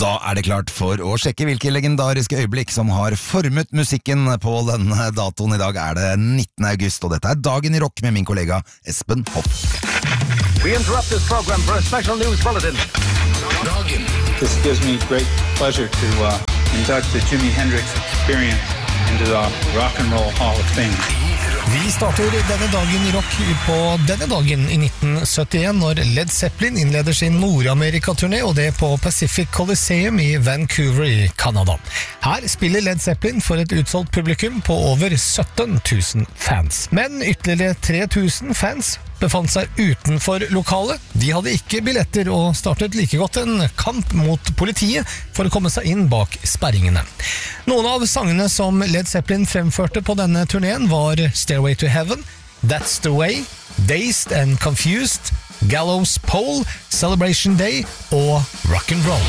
Da det klart for å sjekke hvilke legendariske øyeblikk som har formet musikken på denne datoen. I dag det 19. august, og dette dagen I rock med min kollega Espen Hoff. We interrupt this program for a special news bulletin. Dagen. This gives me great pleasure to induct the Jimi Hendrix Experience into the Rock and Roll Hall of Fame. Vi starter denne dagen I rock på denne dagen I 1971 når Led Zeppelin innleder sin Nord-Amerika-turné, og det på Pacific Coliseum I Vancouver I Canada. Her spiller Led Zeppelin for et utsolgt publikum på over 17 000 fans. Men ytterligere 3 000 fans befant seg utenfor lokalet. De hadde ikke billetter og startet like godt en kamp mot politiet for å komme seg inn bak sperringene. Noen av sangene som Led Zeppelin fremførte på denne turneen var Stairway to Heaven, That's the Way, Dazed and Confused, Gallows Pole, Celebration Day og Rock and Roll.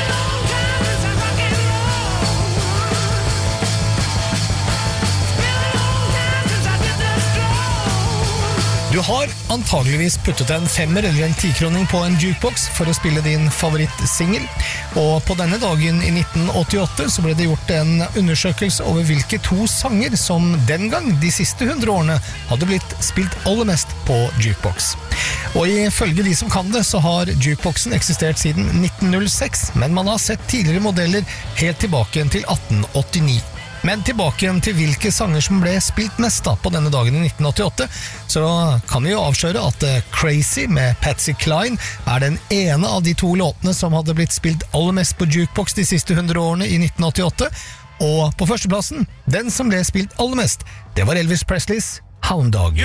Du har antageligvis puttet en 5-er eller en 10-kroning på en jukebox for å spille din favorittsingel, og på denne dagen I 1988 så ble det gjort en undersøkelse over hvilke 2 sanger som den gang, de siste 100 årene, hadde blitt spilt aller mest på jukebox. Og ifølge de som kan det, så har jukeboxen eksistert siden 1906, men man har sett tidligere modeller helt tilbake til 1889. Men tilbake til hvilke sanger som ble spilt mest da på denne dagen I 1988, så kan vi jo avsløre at Crazy med Patsy Cline den ene av de 2 låtene som hadde blitt spilt aller mest på jukebox de siste 100 årene I 1988, og på førsteplassen, den som ble spilt aller mest, det var Elvis Presleys Hound Dog.